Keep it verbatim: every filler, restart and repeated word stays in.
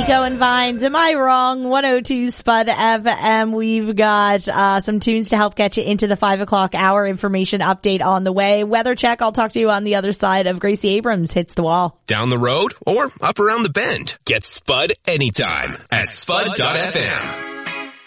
Nico and Vines. Am I wrong? one oh two Spud F M. We've got uh, some tunes to help get you into the five o'clock hour. Information update on the way. Weather check. I'll talk to you on the other side of Gracie Abrams Hits the Wall. Down the road or up around the bend. Get Spud anytime at spud dot f m.